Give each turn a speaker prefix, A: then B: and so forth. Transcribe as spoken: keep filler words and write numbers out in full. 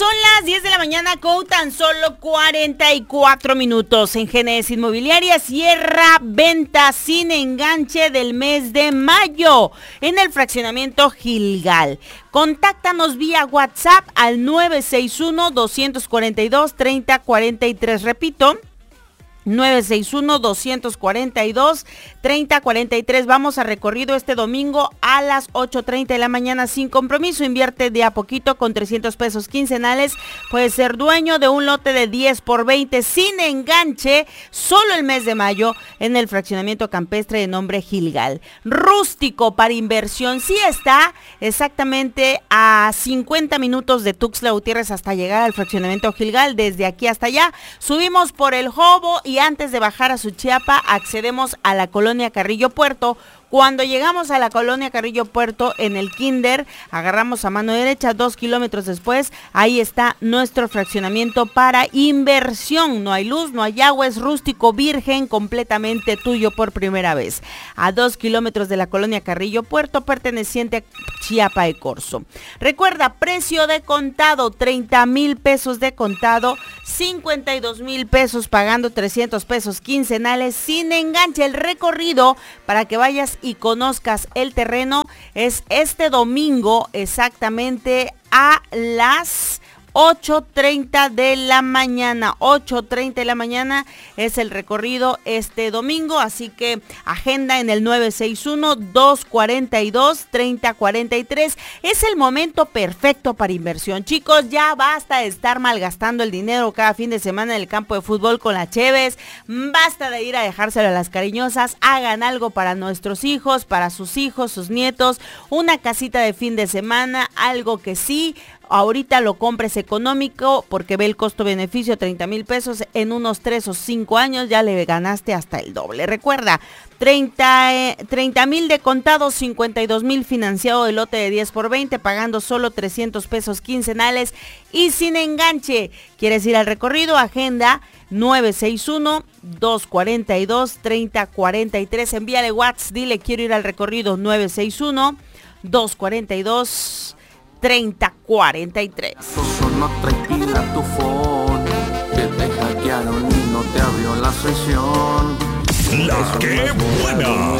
A: Son las diez de la mañana con tan solo cuarenta y cuatro minutos. En Génesis Inmobiliaria cierra venta sin enganche del mes de mayo en el fraccionamiento Gilgal. Contáctanos vía WhatsApp al nueve seis uno, dos cuatro dos, tres cero cuatro tres. Repito, nueve seis uno, dos cuatro dos, tres cero cuatro tres. Vamos a recorrido este domingo a las ocho treinta de la mañana sin compromiso. Invierte de a poquito con trescientos pesos quincenales. Puedes ser dueño de un lote de diez por veinte sin enganche solo el mes de mayo en el fraccionamiento campestre de nombre Gilgal. Rústico para inversión. Sí está exactamente a cincuenta minutos de Tuxtla Gutiérrez hasta llegar al fraccionamiento Gilgal. Desde aquí hasta allá subimos por el Jobo y antes de bajar a Suchiapa accedemos a la colonia Carrillo Puerto. Cuando llegamos a la colonia Carrillo Puerto, en el Kinder, agarramos a mano derecha, dos kilómetros después, ahí está nuestro fraccionamiento para inversión. No hay luz, no hay agua, es rústico, virgen, completamente tuyo por primera vez. A dos kilómetros de la colonia Carrillo Puerto, perteneciente a Chiapa de Corzo. Recuerda, precio de contado, treinta mil pesos de contado, cincuenta y dos mil pesos pagando trescientos pesos quincenales sin enganche. El recorrido para que vayas y conozcas el terreno es este domingo exactamente a las ocho treinta de la mañana. ocho treinta de la mañana es el recorrido este domingo, así que agenda en el nueve seis uno, dos cuatro dos, tres cero cuatro tres. Es el momento perfecto para inversión. Chicos, ya basta de estar malgastando el dinero cada fin de semana en el campo de fútbol con las cheves. Basta de ir a dejárselo a las cariñosas. Hagan algo para nuestros hijos, para sus hijos, sus nietos. Una casita de fin de semana, algo que sí ahorita lo compres económico porque ve el costo-beneficio, treinta mil pesos, en unos tres o cinco años ya le ganaste hasta el doble. Recuerda, treinta mil de contado, cincuenta y dos mil financiado de lote de diez por veinte, pagando solo trescientos pesos quincenales y sin enganche. ¿Quieres ir al recorrido? Agenda nueve seis uno, dos cuatro dos, tres cero cuatro tres. Envíale WhatsApp, dile quiero ir al recorrido nueve seis uno, dos cuatro dos, treinta cuarenta y tres.
B: No tranquila tu phone, que te hackearon y no te abrió la sesión.
C: La que buena.